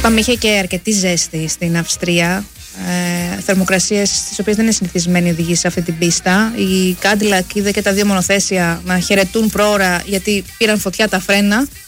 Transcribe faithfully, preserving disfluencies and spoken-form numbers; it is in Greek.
Είπαμε, είχε και αρκετή ζέστη στην Αυστρία. Ε, θερμοκρασίες στις οποίες δεν είναι συνηθισμένη οδηγεί σε αυτή την πίστα. Η Cadillac είδε και τα δύο μονοθέσια να χαιρετούν πρόωρα γιατί πήραν φωτιά τα φρένα.